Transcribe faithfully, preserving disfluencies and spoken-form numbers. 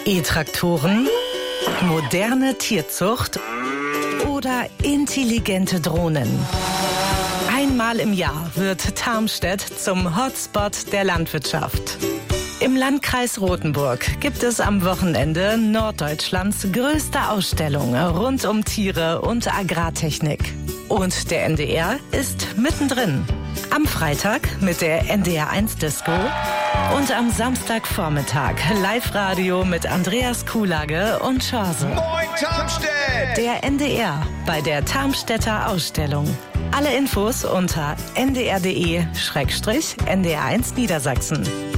E-Traktoren, moderne Tierzucht oder intelligente Drohnen. Einmal im Jahr wird Tarmstedt zum Hotspot der Landwirtschaft. Im Landkreis Rothenburg gibt es am Wochenende Norddeutschlands größte Ausstellung rund um Tiere und Agrartechnik. Und der N D R ist mittendrin. Am Freitag mit der N D R eins Disco und am Samstagvormittag Live-Radio mit Andreas Kuhlage und Chance. Moin Tarmstedt! Der N D R bei der Tarmstädter Ausstellung. Alle Infos unter n d r punkt d e Schrägstrich N D R eins Niedersachsen.